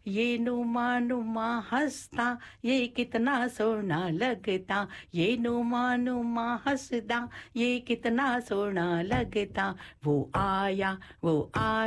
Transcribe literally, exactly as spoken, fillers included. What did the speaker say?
ये नुमा नुमा हंसता ये कितना सोना लगता, ये नुमा नुमा हंसदा ये कितना सोना लगता। वो आया वो आया